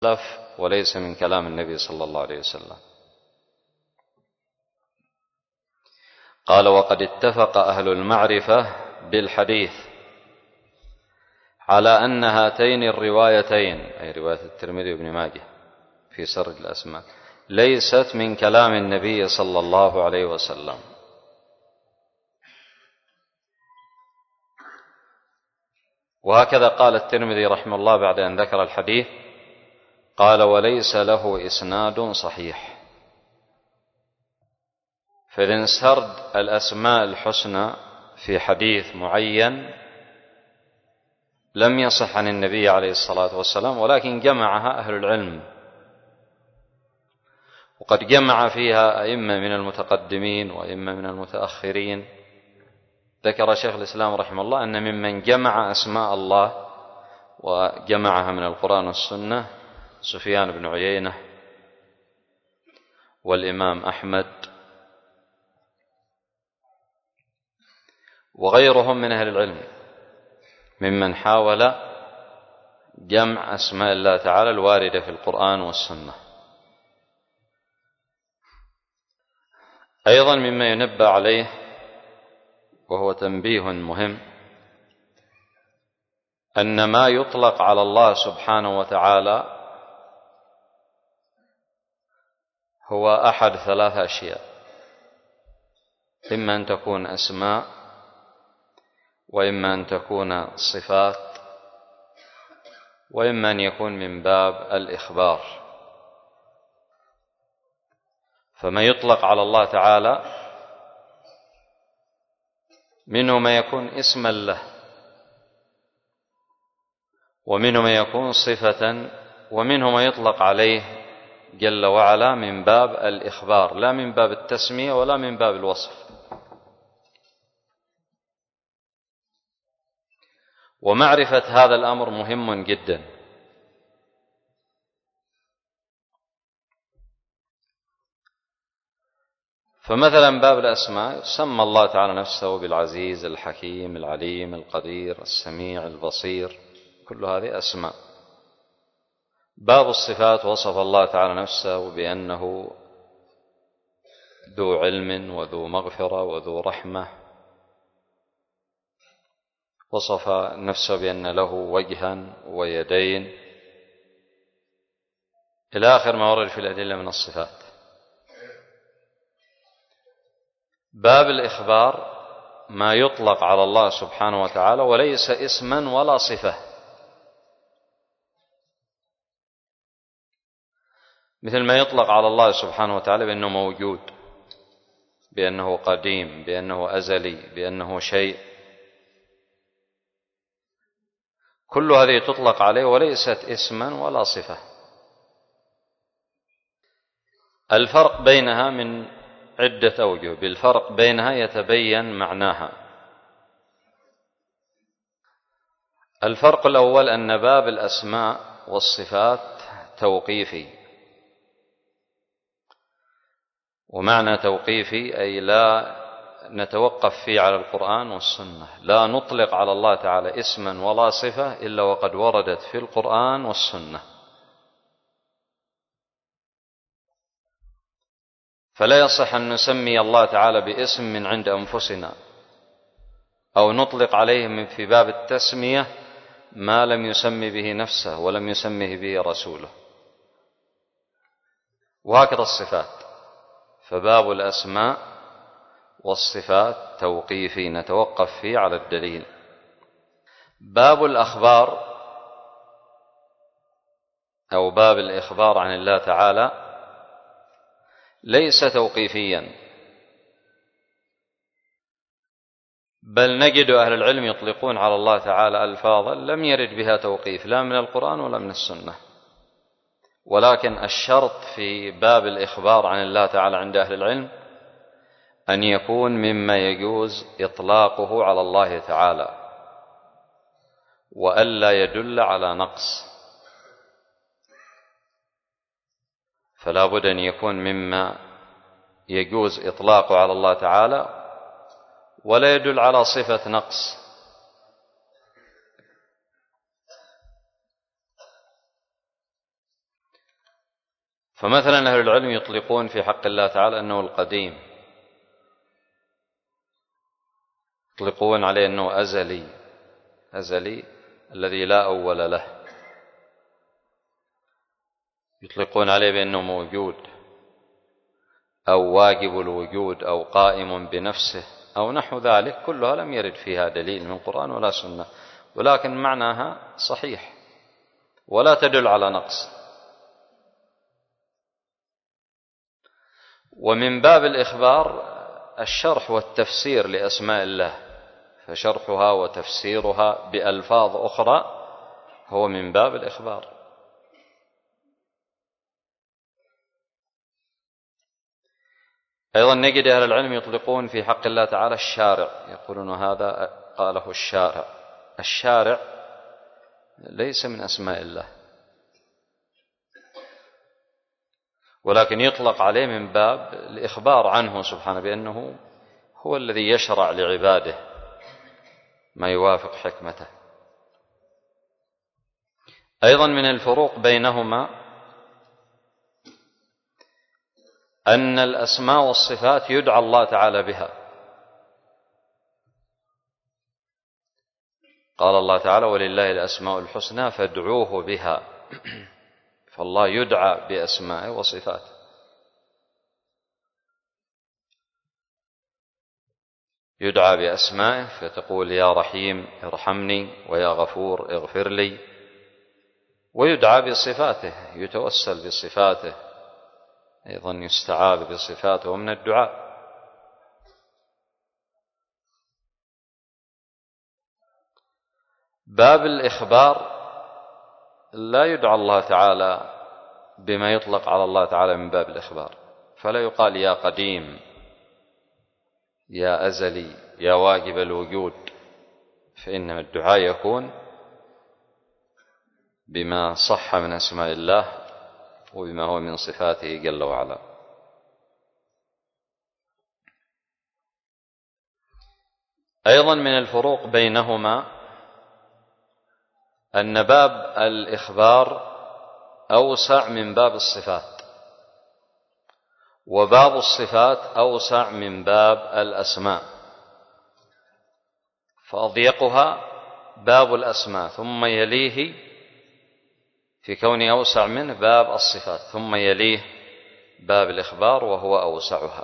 وليس من كلام النبي صلى الله عليه وسلم. قال: وقد اتفق أهل المعرفة بالحديث على أن هاتين الروايتين، أي رواية الترمذي وابن ماجه في سرد الأسماء، ليست من كلام النبي صلى الله عليه وسلم. وهكذا قال الترمذي رحمه الله بعد أن ذكر الحديث، قال: وليس له إسناد صحيح. فإذن سرد الأسماء الحسنى في حديث معين لم يصح عن النبي عليه الصلاة والسلام، ولكن جمعها أهل العلم، وقد جمع فيها أئمة من المتقدمين وأئمة من المتأخرين. ذكر شيخ الإسلام رحمه الله أن ممن جمع أسماء الله وجمعها من القرآن والسنة سفيان بن عيينة والإمام أحمد وغيرهم من أهل العلم ممن حاول جمع أسماء الله تعالى الواردة في القرآن والسنة. أيضا مما ينبه عليه وهو تنبيه مهم، أن ما يطلق على الله سبحانه وتعالى هو أحد ثلاث أشياء: إما أن تكون أسماء، وإما أن تكون صفات، وإما أن يكون من باب الإخبار. فما يطلق على الله تعالى منه ما يكون اسما له، ومنه ما يكون صفة، ومنه ما يطلق عليه جل وعلا من باب الإخبار، لا من باب التسمية ولا من باب الوصف. ومعرفة هذا الأمر مهم جدا. فمثلا باب الأسماء سمى الله تعالى نفسه بالعزيز، الحكيم، العليم، القدير، السميع، البصير، كل هذه أسماء. باب الصفات وصف الله تعالى نفسه بأنه ذو علم وذو مغفرة وذو رحمة، وصف نفسه بأن له وجها ويدين، إلى آخر ما ورد في الأدلة من الصفات. باب الإخبار ما يطلق على الله سبحانه وتعالى وليس اسما ولا صفة، مثل ما يطلق على الله سبحانه وتعالى بأنه موجود، بأنه قديم، بأنه أزلي، بأنه شيء، كل هذه تطلق عليه وليست اسما ولا صفة. الفرق بينها من عدة أوجه، بالفرق بينها يتبين معناها. الفرق الأول أن باب الأسماء والصفات توقيفي، ومعنى توقيفي أي لا نتوقف فيه على القرآن والسنة، لا نطلق على الله تعالى اسما ولا صفة إلا وقد وردت في القرآن والسنة. فلا يصح أن نسمي الله تعالى باسم من عند أنفسنا، أو نطلق عليه في باب التسمية ما لم يسمي به نفسه ولم يسمه به رسوله. وهكذا الصفات، فباب الأسماء والصفات توقيفي نتوقف فيه على الدليل. باب الأخبار أو باب الإخبار عن الله تعالى ليس توقيفيا، بل نجد أهل العلم يطلقون على الله تعالى ألفاظا لم يرد بها توقيف لا من القرآن ولا من السنة. ولكن الشرط في باب الإخبار عن الله تعالى عند أهل العلم أن يكون مما يجوز إطلاقه على الله تعالى، وألا يدل على نقص. فلا بد أن يكون مما يجوز إطلاقه على الله تعالى ولا يدل على صفة نقص. فمثلا أهل العلم يطلقون في حق الله تعالى أنه القديم، يطلقون عليه أنه أزلي الذي لا أول له، يطلقون عليه بأنه موجود أو واجب الوجود أو قائم بنفسه أو نحو ذلك، كلها لم يرد فيها دليل من القرآن ولا سنة، ولكن معناها صحيح ولا تدل على نقص. ومن باب الإخبار الشرح والتفسير لأسماء الله، فشرحها وتفسيرها بألفاظ أخرى هو من باب الإخبار. أيضا نجد أهل العلم يطلقون في حق الله تعالى الشارع، يقولون هذا قاله الشارع. الشارع ليس من أسماء الله، ولكن يطلق عليه من باب الإخبار عنه سبحانه بأنه هو الذي يشرع لعباده ما يوافق حكمته. أيضا من الفروق بينهما أن الأسماء والصفات يدعى الله تعالى بها. قال الله تعالى ولله الأسماء الحسنى فادعوه بها، فالله يدعى بأسمائه وصفاته. يدعى بأسمائه فتقول يا رحيم ارحمني ويا غفور اغفر لي، ويدعى بصفاته يتوسل بصفاته، أيضا يستعاذ بصفاته ومن الدعاء. باب الإخبار لا يدعى الله تعالى بما يطلق على الله تعالى من باب الإخبار، فلا يقال يا قديم يا أزلي يا واجب الوجود، فإنما الدعاء يكون بما صح من أسماء الله وبما هو من صفاته جل وعلا. أيضا من الفروق بينهما أن باب الإخبار أوسع من باب الصفات، وباب الصفات أوسع من باب الأسماء، فأضيقها باب الأسماء، ثم يليه في كونه أوسع منه باب الصفات، ثم يليه باب الإخبار وهو أوسعها.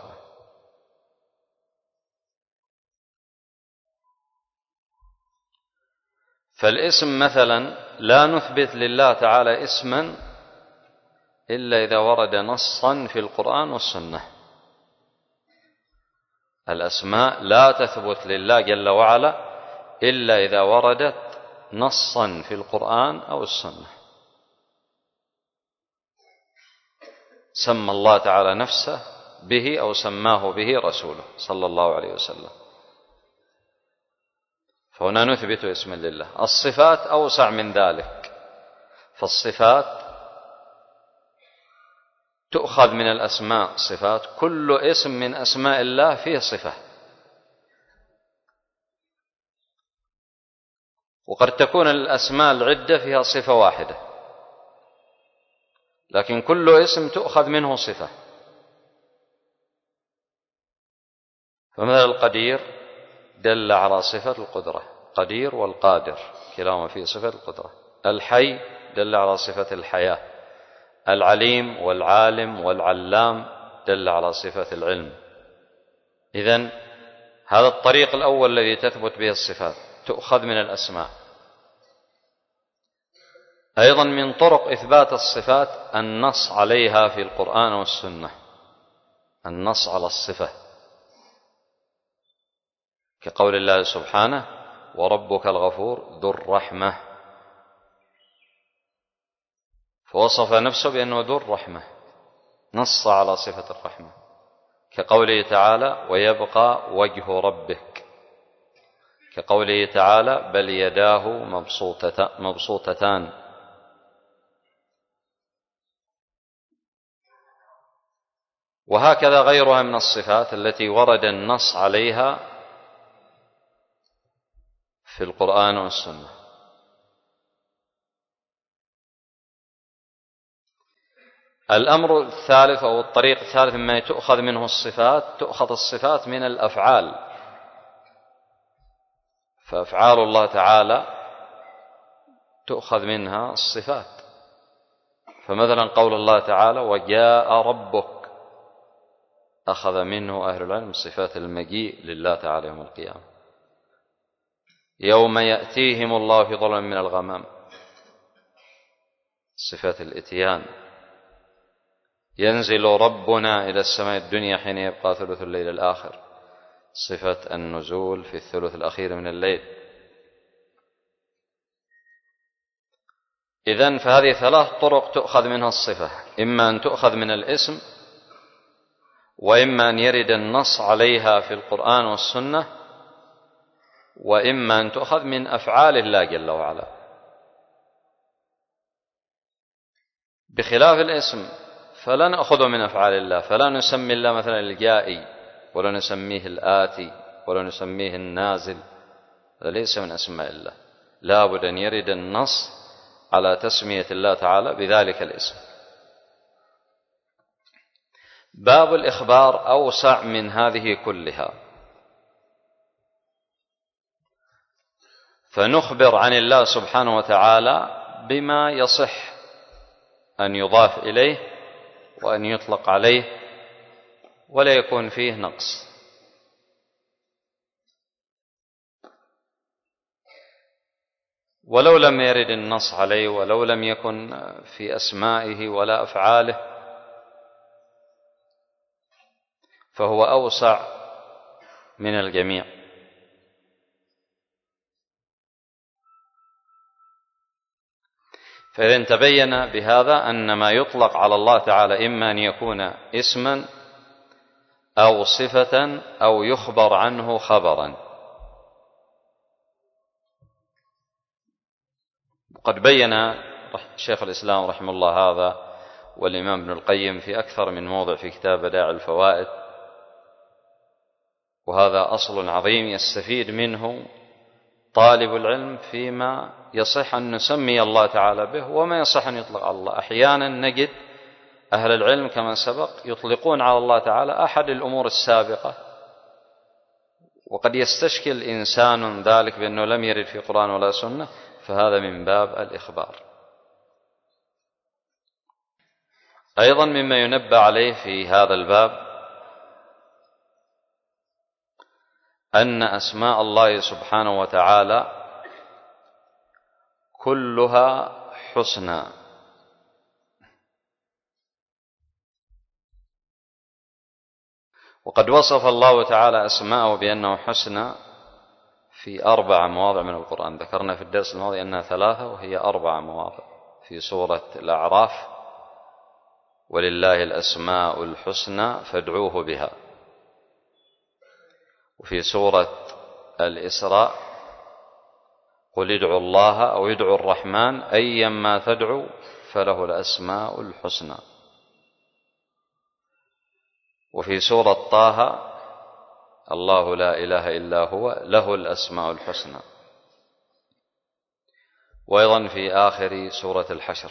فالاسم مثلا لا نثبت لله تعالى اسما إلا إذا ورد نصا في القرآن والسنة. الأسماء لا تثبت لله جل وعلا إلا إذا وردت نصا في القرآن أو السنة. سمى الله تعالى نفسه به أو سماه به رسوله صلى الله عليه وسلم، فهنا نثبت اسما لله. الصفات أوسع من ذلك، فالصفات تؤخذ من الأسماء صفات، كل اسم من أسماء الله فيه صفة، وقد تكون الأسماء العدة فيها صفة واحدة، لكن كل اسم تؤخذ منه صفة. فمثل القدير دل على صفة القدرة، قدير والقادر كلاهما فيه صفة القدرة. الحي دل على صفة الحياة. العليم والعالم والعلام دل على صفة العلم. إذن هذا الطريق الأول الذي تثبت به الصفات تؤخذ من الأسماء. أيضا من طرق إثبات الصفات النص عليها في القرآن والسنة، النص على الصفة، كقول الله سبحانه وربك الغفور ذو الرحمة، فوصف نفسه بأنه ذو الرحمة، نص على صفة الرحمة، كقوله تعالى ويبقى وجه ربك، كقوله تعالى بل يداه مبسوطتان. وهكذا غيرها من الصفات التي ورد النص عليها في القرآن والسنة. الأمر الثالث أو الطريق الثالث مما تؤخذ منه الصفات، تؤخذ الصفات من الأفعال، فأفعال الله تعالى تؤخذ منها الصفات. فمثلا قول الله تعالى وجاء ربك، أخذ منه أهل العلم صفات المجيء لله تعالى يوم القيامة. يوم يأتيهم الله في ظلل من الغمام، صفات الإتيان. ينزل ربنا إلى السماء الدنيا حين يبقى ثلث الليل الآخر، صفة النزول في الثلث الأخير من الليل. إذن فهذه ثلاث طرق تؤخذ منها الصفة، إما أن تؤخذ من الاسم، وإما أن يرد النص عليها في القرآن والسنة، وإما أن تؤخذ من أفعال الله جل وعلا. بخلاف الاسم فلا نأخذه من أفعال الله، فلا نسمي الله مثلا الجائي، ولا نسميه الآتي، ولا نسميه النازل، هذا ليس من أسماء الله. لا بد أن يرد النص على تسمية الله تعالى بذلك الاسم. باب الإخبار أوسع من هذه كلها، فنخبر عن الله سبحانه وتعالى بما يصح أن يضاف إليه وأن يطلق عليه ولا يكون فيه نقص. ولو لم يرد النص عليه، ولو لم يكن في أسمائه ولا أفعاله، فهو أوسع من الجميع. فإذا تبين بهذا أن ما يطلق على الله تعالى إما أن يكون اسما أو صفة أو يخبر عنه خبرا. قد بين شيخ الإسلام رحمه الله هذا والإمام ابن القيم في أكثر من موضع في كتاب بدائع الفوائد، وهذا أصل عظيم يستفيد منه طالب العلم فيما يصح أن نسمي الله تعالى به وما يصح أن يطلق على الله. أحيانا نجد أهل العلم كما سبق يطلقون على الله تعالى أحد الأمور السابقة، وقد يستشكل إنسان ذلك بأنه لم يرد في قرآن ولا سنة، فهذا من باب الإخبار. أيضا مما ينبه عليه في هذا الباب أن أسماء الله سبحانه وتعالى كلها حسنى، وقد وصف الله تعالى أسماءه بأنه حسنى في 4 مواضع من القرآن. ذكرنا في الدرس الماضي أنها 3، وهي 4 مواضع. في سورة الأعراف ولله الأسماء الحسنى فادعوه بها، وفي سورة الإسراء قل ادعوا الله أو ادعوا الرحمن أيما تدعوا فله الأسماء الحسنى، وفي سورة طه الله لا إله إلا هو له الأسماء الحسنى، وأيضا في آخر سورة الحشر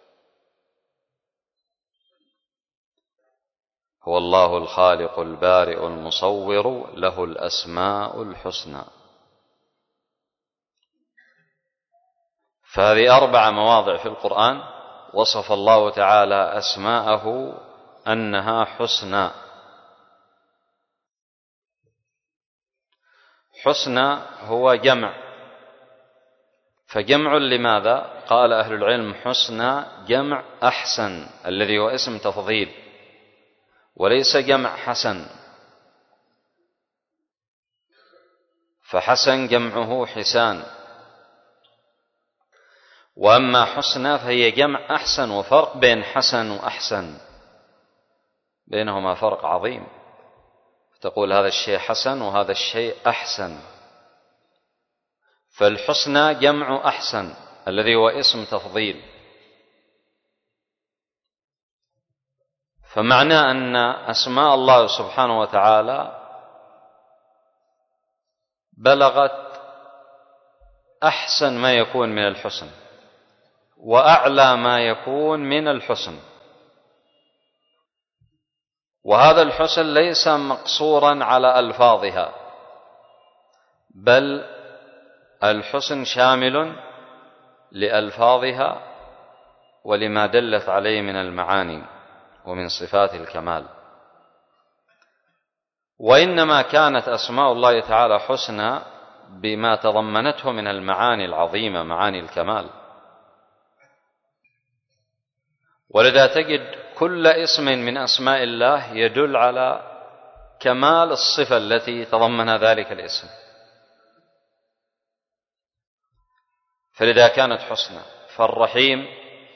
هو الله الخالق البارئ المصور له الأسماء الحسنى. فهذه 4 مواضع في القرآن وصف الله تعالى أسماءه أنها حسنى. حسنى هو جمع، فجمع لماذا؟ قال أهل العلم حسنى جمع أحسن الذي هو اسم تفضيل، وليس جمع حسن، فحسن جمعه حسان، وأما حسنى فهي جمع أحسن. وفرق بين حسن وأحسن، بينهما فرق عظيم. تقول هذا الشيء حسن وهذا الشيء أحسن، فالحسنى جمع أحسن الذي هو اسم تفضيل. فمعنى أن أسماء الله سبحانه وتعالى بلغت أحسن ما يكون من الحسن وأعلى ما يكون من الحسن، وهذا الحسن ليس مقصورا على ألفاظها، بل الحسن شامل لألفاظها ولما دلت عليه من المعاني ومن صفات الكمال. وإنما كانت أسماء الله تعالى حسنى بما تضمنته من المعاني العظيمة، معاني الكمال. ولذا تجد كل اسم من أسماء الله يدل على كمال الصفة التي تضمن ذلك الاسم، فلذا كانت حسنى. فالرحيم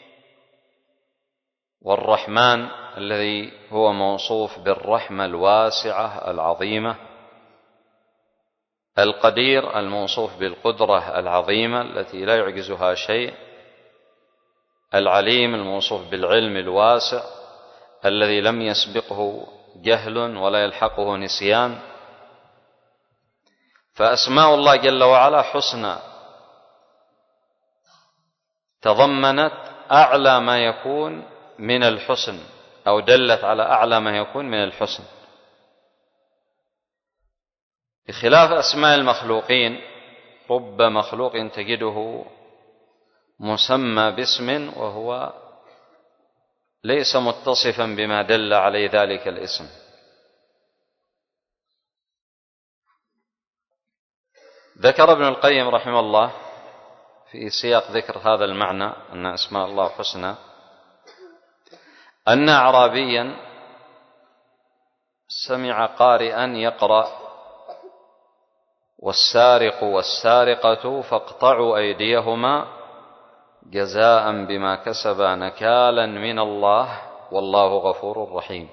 والرحمن الذي هو موصوف بالرحمة الواسعة العظيمة، القدير الموصوف بالقدرة العظيمة التي لا يعجزها شيء، العليم الموصوف بالعلم الواسع الذي لم يسبقه جهل ولا يلحقه نسيان. فأسماء الله جل وعلا حسنى، تضمنت أعلى ما يكون من الحسن، أو دلت على أعلى ما يكون من الحسن، بخلاف أسماء المخلوقين. رب مخلوق تجده مسمى باسم وهو ليس متصفا بما دل عليه ذلك الاسم. ذكر ابن القيم رحمه الله في سياق ذكر هذا المعنى أن أسماء الله حسنى أن أعرابيا سمع قارئا يقرأ: والسارق والسارقة فاقطعوا أيديهما جزاء بما كسبا نكالا من الله والله غفور رحيم.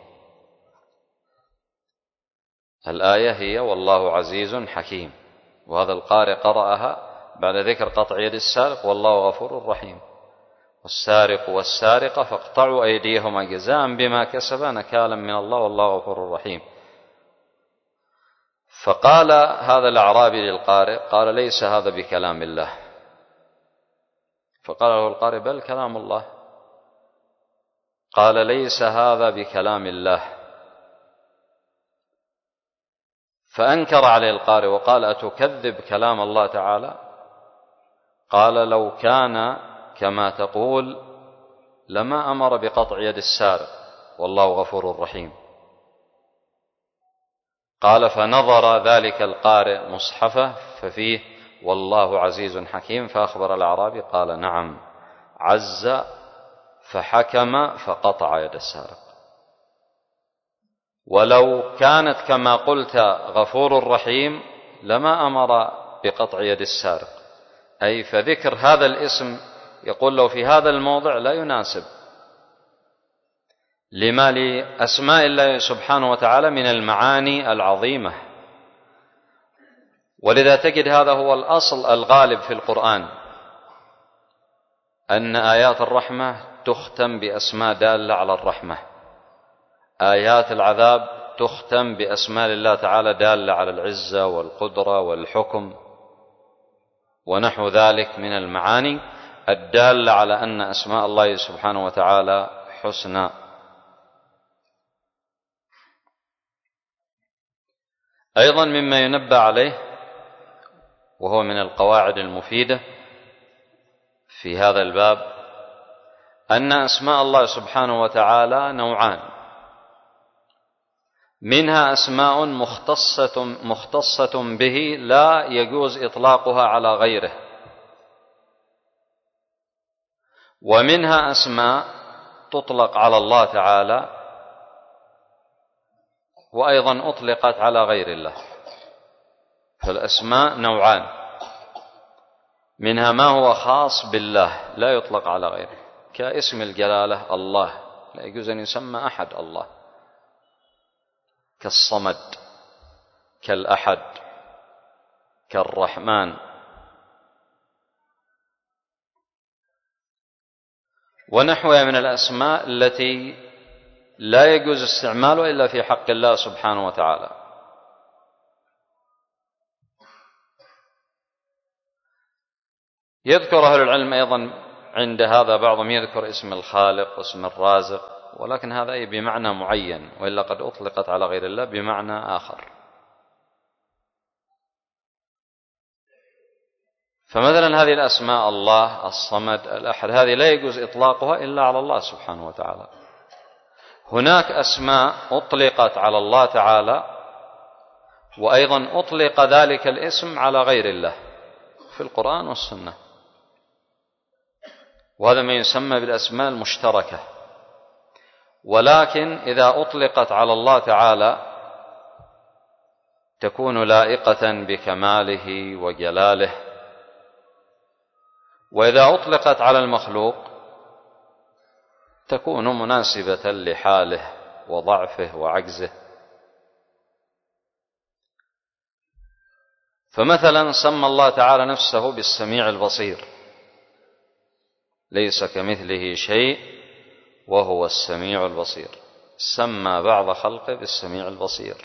الآية هي والله عزيز حكيم، وهذا القارئ قرأها بعد ذكر قطع يد السارق والله غفور رحيم. والسارق والسارقة فاقطعوا أيديهما جزاء بما كسبا نكالا من الله والله غفور رحيم. فقال هذا الأعرابي للقارئ، قال: ليس هذا بكلام الله. فقال له القارئ: بل كلام الله. قال: ليس هذا بكلام الله. فأنكر عليه القارئ وقال: أتكذب كلام الله تعالى؟ قال: لو كان كما تقول لما أمر بقطع يد السارق والله غفور رحيم. قال: فنظر ذلك القارئ مصحفه ففيه والله عزيز حكيم، فأخبر الأعرابي قال: نعم، عز فحكم فقطع يد السارق. ولو كانت كما قلت غفور رحيم لما أمر بقطع يد السارق، أي فذكر هذا الاسم يقول له في هذا الموضع لا يناسب لما لأسماء الله سبحانه وتعالى من المعاني العظيمة. ولذا تجد هذا هو الأصل الغالب في القرآن، أن آيات الرحمة تختم بأسماء دالة على الرحمة، آيات العذاب تختم بأسماء الله تعالى دالة على العزة والقدرة والحكم ونحو ذلك من المعاني الدالة على أن أسماء الله سبحانه وتعالى حسنى. أيضا مما ينبه عليه وهو من القواعد المفيدة في هذا الباب أن أسماء الله سبحانه وتعالى نوعان، منها أسماء مختصة به لا يجوز إطلاقها على غيره، ومنها أسماء تطلق على الله تعالى وأيضا أطلقت على غير الله. فالأسماء نوعان، منها ما هو خاص بالله لا يطلق على غيره، كاسم الجلالة الله لا يجوز أن يسمى أحد الله، كالصمد، كالأحد، كالرحمن. ونحوها من الأسماء التي لا يجوز استعماله إلا في حق الله سبحانه وتعالى. يذكر أهل العلم أيضا عند هذا بعضهم يذكر اسم الخالق واسم الرازق ولكن هذا أي بمعنى معين، وإلا قد أطلقت على غير الله بمعنى آخر. فمثلا هذه الأسماء الله، الصمد، الأحد، هذه لا يجوز إطلاقها إلا على الله سبحانه وتعالى. هناك أسماء أطلقت على الله تعالى وأيضا أطلق ذلك الاسم على غير الله في القرآن والسنة، وهذا ما يسمى بالأسماء المشتركة. ولكن إذا أطلقت على الله تعالى تكون لائقة بكماله وجلاله، وإذا أطلقت على المخلوق تكون مناسبة لحاله وضعفه وعجزه. فمثلا سمى الله تعالى نفسه بالسميع البصير، ليس كمثله شيء وهو السميع البصير. سمى بعض خلقه بالسميع البصير: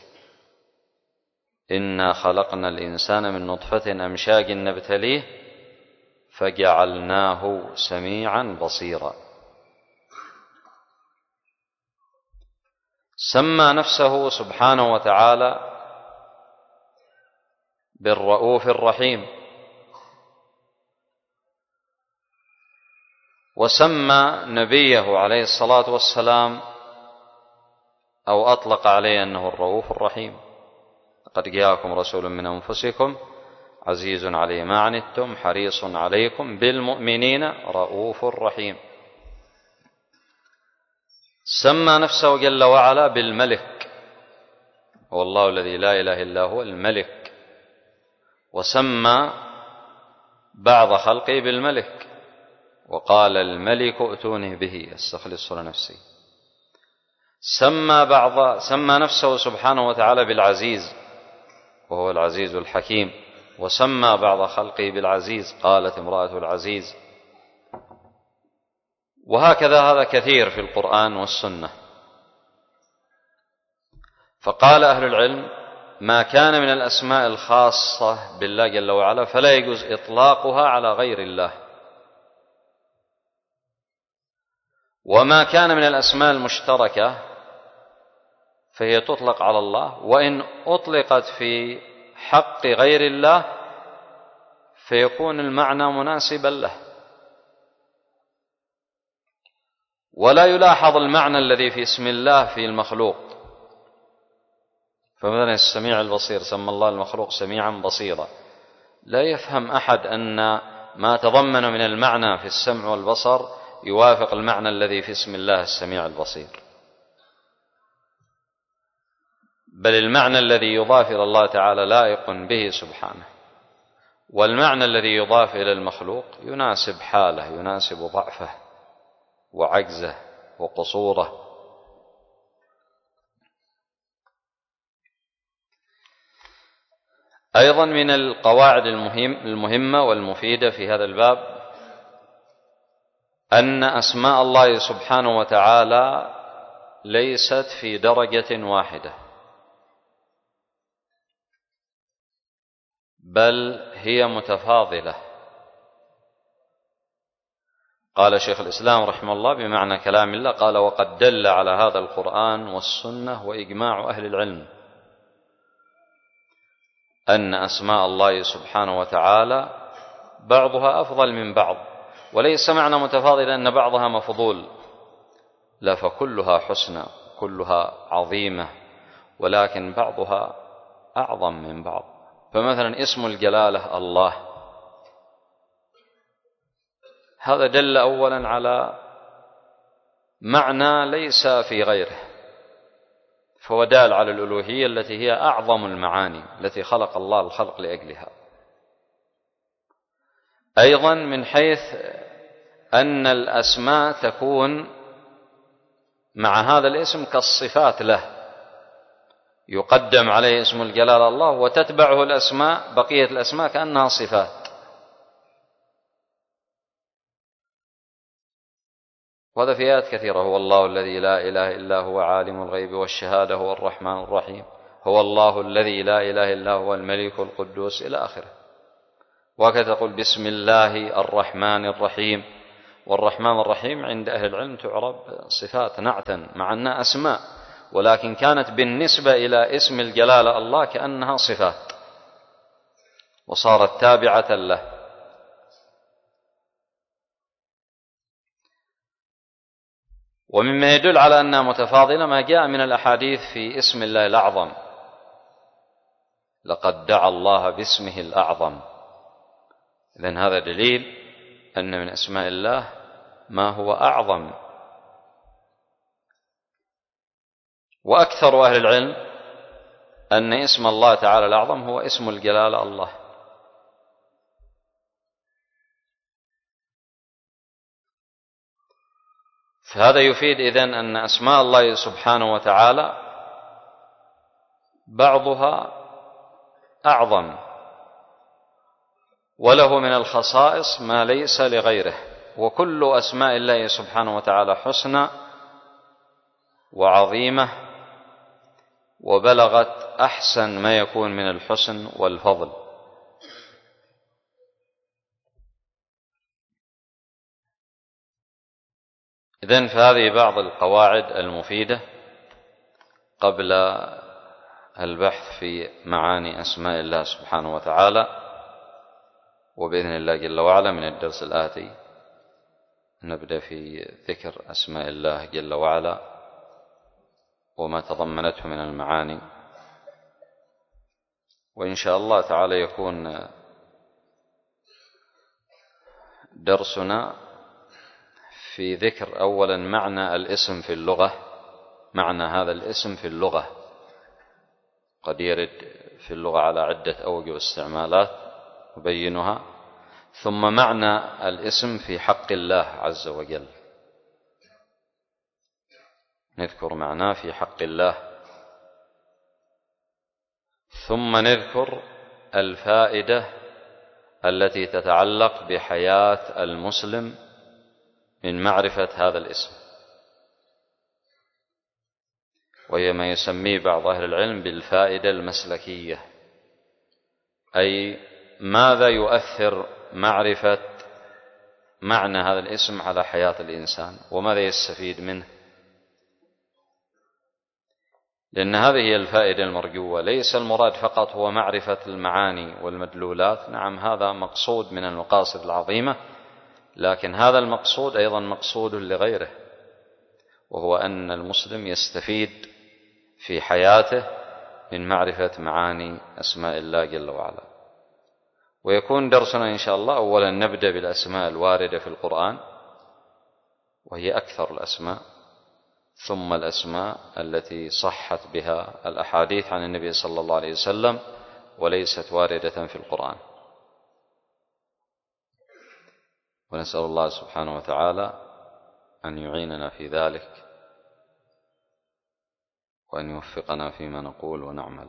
إنا خلقنا الإنسان من نطفة أمشاج نبتليه فجعلناه سميعا بصيرا. سمى نفسه سبحانه وتعالى بالرؤوف الرحيم، وسمى نبيه عليه الصلاة والسلام أو أطلق عليه أنه الرؤوف الرحيم: قد جاءكم رسول من أنفسكم عزيز عليه ما عنتم حريص عليكم بالمؤمنين رؤوف رحيم. سمى نفسه جل وعلا بالملك، هو الله الذي لا إله إلا هو الملك، وسمى بعض خلقه بالملك وقال: الملك ائتوني به استخلصه لنفسي. سمى نفسه سبحانه وتعالى بالعزيز وهو العزيز الحكيم، وسمى بعض خلقه بالعزيز، قالت امرأة العزيز. وهكذا هذا كثير في القرآن والسنة. فقال أهل العلم: ما كان من الأسماء الخاصة بالله جل وعلا فلا يجوز إطلاقها على غير الله، وما كان من الأسماء المشتركة فهي تطلق على الله، وإن أطلقت في حق غير الله فيكون المعنى مناسبا له، ولا يلاحظ المعنى الذي في اسم الله في المخلوق. فمثلا السميع البصير سمى الله المخلوق سميعا بصيرا، لا يفهم أحد أن ما تضمن من المعنى في السمع والبصر يوافق المعنى الذي في اسم الله السميع البصير، بل المعنى الذي يضاف إلى الله تعالى لائق به سبحانه، والمعنى الذي يضاف إلى المخلوق يناسب حاله، يناسب ضعفه وعجزه وقصوره. أيضا من القواعد المهمة والمفيدة في هذا الباب أن أسماء الله سبحانه وتعالى ليست في درجة واحدة، بل هي متفاضلة. قال شيخ الإسلام رحمه الله بمعنى كلام الله، قال: وقد دل على هذا القرآن والسنة وإجماع أهل العلم أن أسماء الله سبحانه وتعالى بعضها أفضل من بعض، وليس معنى متفاضل أن بعضها مفضول، لا، فكلها حسنى كلها عظيمة، ولكن بعضها أعظم من بعض. فمثلا اسم الجلالة الله، هذا دل أولا على معنى ليس في غيره، فهو دال على الألوهية التي هي أعظم المعاني التي خلق الله الخلق لأجلها. أيضا من حيث أن الأسماء تكون مع هذا الاسم كالصفات له، يقدم عليه اسم الجلال الله وتتبعه الأسماء، بقية الأسماء كأنها صفات. وهذا في آيات كثيرة: هو الله الذي لا إله إلا هو عالم الغيب والشهادة هو الرحمن الرحيم، هو الله الذي لا إله إلا هو الملك القدوس، إلى آخره. وهكذا تقول: بسم الله الرحمن الرحيم، والرحمن الرحيم عند أهل العلم تعرب صفات نعتا مع أنها أسماء، ولكن كانت بالنسبة إلى اسم الجلالة الله كأنها صفات وصارت تابعة له. ومما يدل على أنها متفاضلة ما جاء من الأحاديث في اسم الله الأعظم: لقد دعا الله باسمه الأعظم. إذن هذا دليل أن من أسماء الله ما هو أعظم. وأكثر أهل العلم أن اسم الله تعالى الأعظم هو اسم الجلالة الله. فهذا يفيد إذن أن أسماء الله سبحانه وتعالى بعضها أعظم، وله من الخصائص ما ليس لغيره. وكل أسماء الله سبحانه وتعالى حسنى وعظيمة، وبلغت أحسن ما يكون من الحسن والفضل. إذن فهذه بعض القواعد المفيدة قبل البحث في معاني أسماء الله سبحانه وتعالى. وبإذن الله جل وعلا من الدرس الآتي نبدأ في ذكر أسماء الله جل وعلا وما تضمنته من المعاني، وإن شاء الله تعالى يكون درسنا في ذكر أولا معنى الاسم في اللغة، معنى هذا الاسم في اللغة. قد يرد في اللغة على عدة أوجه واستعمالات نبينها، ثم معنى الاسم في حق الله عز وجل، نذكر معناه في حق الله، ثم نذكر الفائدة التي تتعلق بحياة المسلم من معرفة هذا الاسم، وهي ما يسميه بعض أهل العلم بالفائدة المسلكية، أي ماذا يؤثر معرفة معنى هذا الاسم على حياة الإنسان، وماذا يستفيد منه. لأن هذه هي الفائدة المرجوة، ليس المراد فقط هو معرفة المعاني والمدلولات، نعم هذا مقصود من المقاصد العظيمة، لكن هذا المقصود أيضا مقصود لغيره، وهو أن المسلم يستفيد في حياته من معرفة معاني أسماء الله جل وعلا. ويكون درسنا إن شاء الله أولا نبدأ بالأسماء الواردة في القرآن، وهي أكثر الأسماء، ثم الأسماء التي صحت بها الأحاديث عن النبي صلى الله عليه وسلم وليست واردة في القرآن. ونسأل الله سبحانه وتعالى أن يعيننا في ذلك، وأن يوفقنا فيما نقول ونعمل.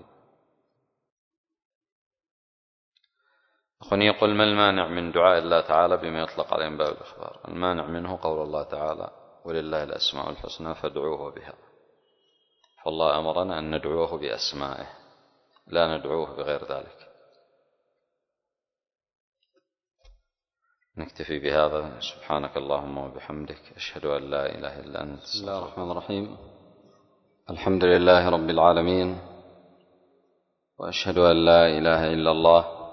أخواني يقول: ما المانع من دعاء الله تعالى بما يطلق عليه من باب الإخبار؟ المانع منه قول الله تعالى: ولله الأسماء الحسنى فادعوه بها. فالله أمرنا أن ندعوه بأسمائه، لا ندعوه بغير ذلك. نكتفي بهذا. سبحانك اللهم وبحمدك، أشهد أن لا إله إلا أنت. بسم الله الرحمن الرحيم. الحمد لله رب العالمين، وأشهد أن لا إله إلا الله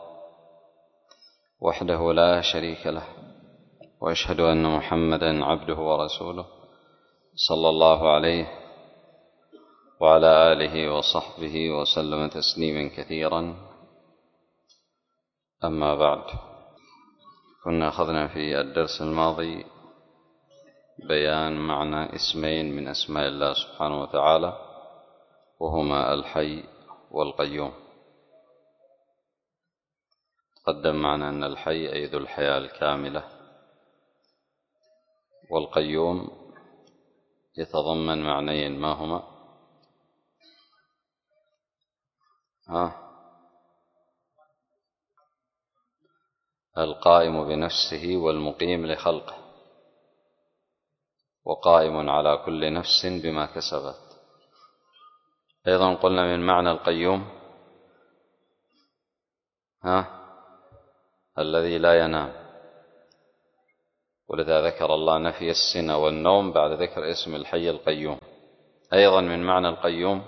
وحده لا شريك له، وأشهد أن محمدا عبده ورسوله صلى الله عليه وعلى آله وصحبه وسلم تسليما كثيرا. أما بعد، كنا أخذنا في الدرس الماضي بيان معنى اسمين من أسماء الله سبحانه وتعالى، وهما الحي والقيوم. تقدم معنا أن الحي أي ذو الحياة الكاملة، والقيوم يتضمن معنيين، ما هما؟ القائم بنفسه والمقيم لخلقه، وقائم على كل نفس بما كسبت. أيضا قلنا من معنى القيوم الذي لا ينام، ولذا ذكر الله نفي السنة والنوم بعد ذكر اسم الحي القيوم. أيضا من معنى القيوم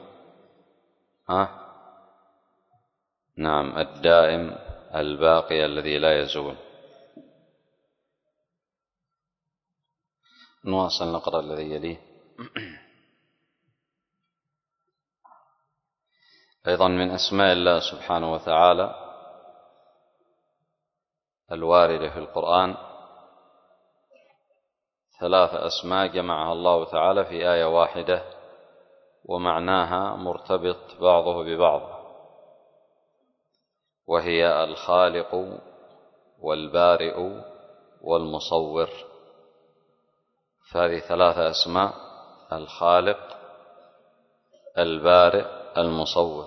نعم الدائم الباقي الذي لا يزول. نواصل نقرأ الذي يليه. أيضا من أسماء الله سبحانه وتعالى الواردة في القرآن 3 أسماء جمعها الله تعالى في آية واحدة ومعناها مرتبط بعضه ببعض، وهي الخالق والبارئ والمصور. فهذه 3 أسماء: الخالق البارئ المصور.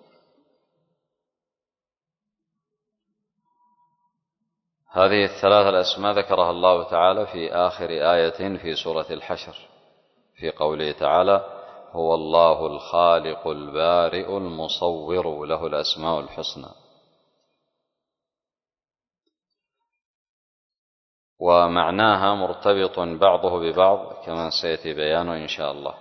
هذه ال3 الأسماء ذكرها الله تعالى في آخر آية في سورة الحشر في قوله تعالى: هو الله الخالق البارئ المصور له الأسماء الحسنى. ومعناها مرتبط بعضه ببعض كما سيأتي بيانه إن شاء الله.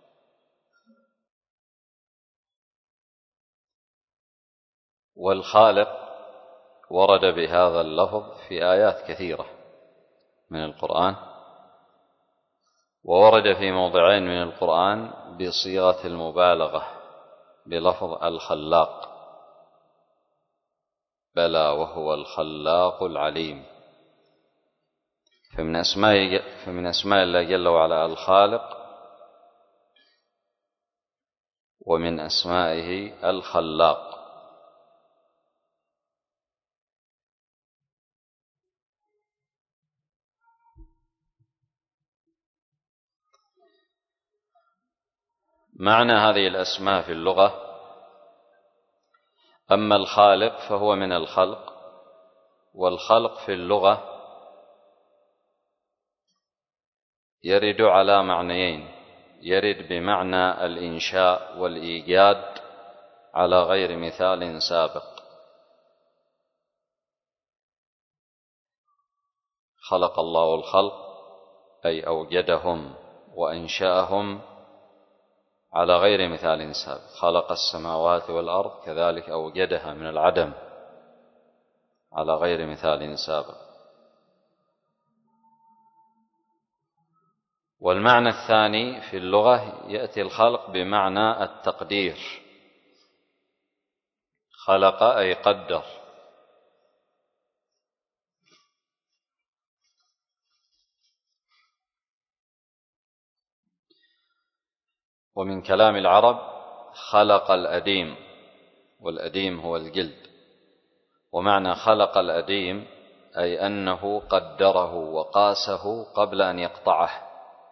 والخالق ورد بهذا اللفظ في آيات كثيرة من القرآن، وورد في موضعين من القرآن بصيغة المبالغة بلفظ الخلاق: بلى وهو الخلاق العليم. فمن أسماء الله جل وعلا الخالق، ومن أسمائه الخلاق. معنى هذه الأسماء في اللغة: أما الخالق فهو من الخلق، والخلق في اللغة يرد على معنيين: يرد بمعنى الإنشاء والإيجاد على غير مثال سابق. خلق الله الخلق أي أوجدهم وأنشأهم على غير مثال سابق. خلق السماوات والأرض كذلك أوجدها من العدم على غير مثال سابق. والمعنى الثاني في اللغة يأتي الخلق بمعنى التقدير. خلق أي قدر. ومن كلام العرب خلق الأديم، والأديم هو الجلد. ومعنى خلق الأديم أي أنه قدره وقاسه قبل أن يقطعه.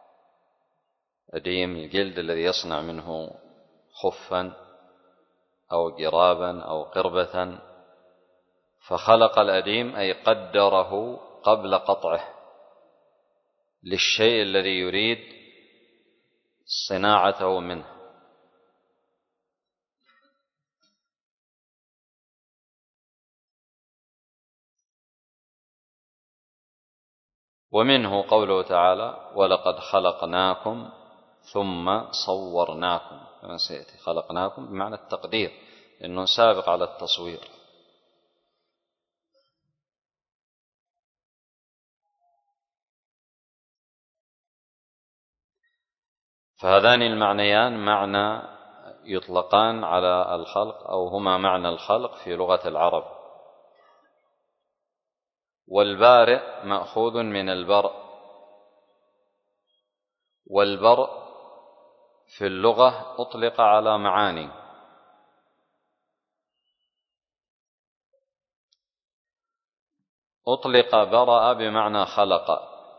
أديم الجلد الذي يصنع منه خفا أو جرابا أو قربة. فخلق الأديم أي قدره قبل قطعه للشيء الذي يريد صناعته منه. ومنه قوله تعالى: ولقد خلقناكم ثم صورناكم، كما سيأتي. خلقناكم بمعنى التقدير، لأنه سابق على التصوير. فهذان المعنيان معنى يطلقان على الخلق، أو هما معنى الخلق في لغة العرب. والبارئ مأخوذ من البرء، والبرء في اللغة أطلق على معاني: أطلق برأ بمعنى خلق،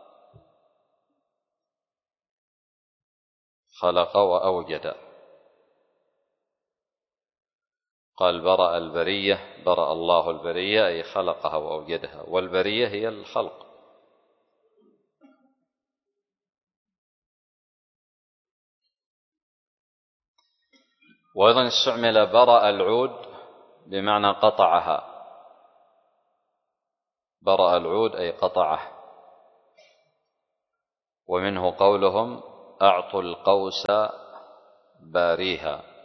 خلق وأوجد. قال برأ البرية، برأ الله البرية أي خلقها وأوجدها، والبرية هي الخلق. وأيضا استعمل برأ العود بمعنى قطعها. برأ العود أي قطعه. ومنه قولهم: أعطوا القوس باريها.